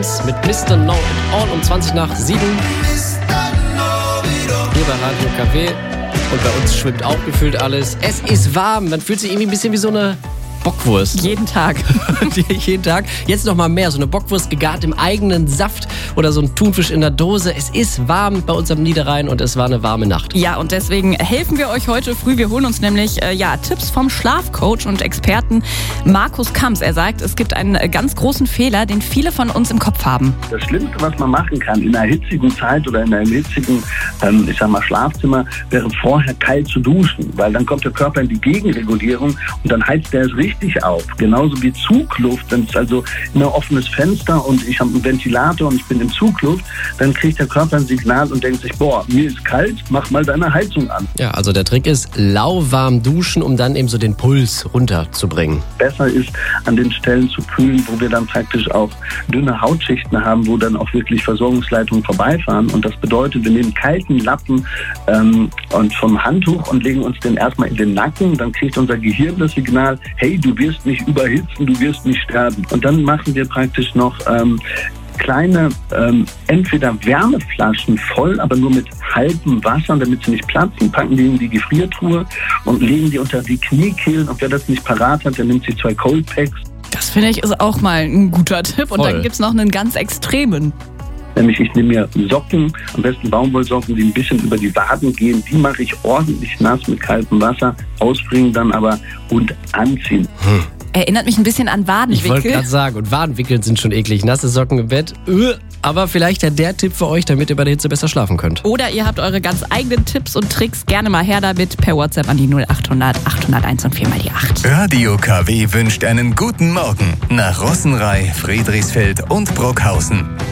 Comes mit Mr. Know It All um 20 nach 7. Hier bei Radio KW. Und bei uns schwimmt auch gefühlt alles. Es ist warm. Man fühlt sich irgendwie ein bisschen wie so eine Bockwurst. Jeden Tag. Jeden Tag. Jetzt noch mal mehr. So eine Bockwurst gegart im eigenen Saft oder so ein Thunfisch in der Dose. Es ist warm bei uns am Niederrhein und es war eine warme Nacht. Ja, und deswegen helfen wir euch heute früh. Wir holen uns nämlich Tipps vom Schlafcoach und Experten Markus Kamps. Er sagt, es gibt einen ganz großen Fehler, den viele von uns im Kopf haben. Das Schlimmste, was man machen kann in einer hitzigen Zeit oder in einem hitzigen, Schlafzimmer, wäre vorher kalt zu duschen, weil dann kommt der Körper in die Gegenregulierung und dann heizt er es richtig auf. Genauso wie Zugluft, wenn es also ein offenes Fenster und ich habe einen Ventilator und ich bin in Zugluft, dann kriegt der Körper ein Signal und denkt sich, boah, mir ist kalt, mach mal deine Heizung an. Ja, also der Trick ist lauwarm duschen, um dann eben so den Puls runterzubringen. Besser ist, an den Stellen zu kühlen, wo wir dann praktisch auch dünne Hautschichten haben, wo dann auch wirklich Versorgungsleitungen vorbeifahren. Und das bedeutet, wir nehmen kalten Lappen und vom Handtuch und legen uns den erstmal in den Nacken. Dann kriegt unser Gehirn das Signal, hey, du wirst nicht überhitzen, du wirst nicht sterben. Und dann machen wir praktisch noch kleine, entweder Wärmeflaschen voll, aber nur mit halbem Wasser, damit sie nicht platzen, packen die in die Gefriertruhe und legen die unter die Kniekehlen. Und wer das nicht parat hat, der nimmt sich 2 Cold Packs. Das finde ich ist auch mal ein guter Tipp. Und dann gibt es noch einen ganz extremen. Nämlich ich nehme mir Socken, am besten Baumwollsocken, die ein bisschen über die Waden gehen. Die mache ich ordentlich nass mit kaltem Wasser, ausbringen dann aber und anziehen. Erinnert mich ein bisschen an Wadenwickel. Ich wollte gerade sagen, und Wadenwickel sind schon eklig. Nasse Socken im Bett. Aber vielleicht ja der Tipp für euch, damit ihr bei der Hitze besser schlafen könnt. Oder ihr habt eure ganz eigenen Tipps und Tricks. Gerne mal her damit per WhatsApp an die 0800 801 und 4 mal die 8. Radio KW wünscht einen guten Morgen nach Rossenrei, Friedrichsfeld und Bruckhausen.